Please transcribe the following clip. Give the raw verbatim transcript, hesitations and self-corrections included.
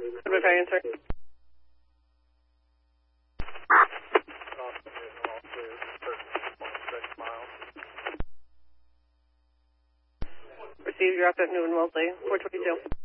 Goodbye, Fire answer. Receive, you're up at Newman Wellesley, four twenty-two.